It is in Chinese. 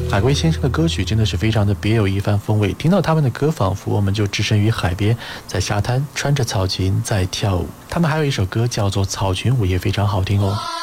海龟先生的歌曲真的是非常的别有一番风味，听到他们的歌，仿佛我们就置身于海边，在沙滩穿着草裙在跳舞。他们还有一首歌叫做《草裙舞》，也非常好听哦。